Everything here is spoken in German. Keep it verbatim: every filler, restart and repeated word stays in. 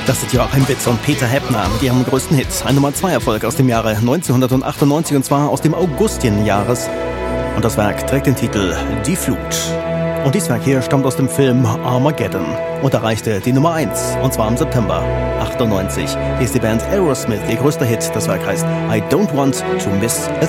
Das ist Joachim Witt und Peter Heppner mit ihrem größten Hit. Ein Nummer zwei Erfolg aus dem Jahre neunzehnhundertachtundneunzig und zwar aus dem Augustien-Jahres. Und das Werk trägt den Titel Die Flut. Und dieses Werk hier stammt aus dem Film Armageddon und erreichte die Nummer eins, und zwar im September achtundneunzig. Hier ist die Band Aerosmith, ihr größter Hit. Das Werk heißt I Don't Want to Miss a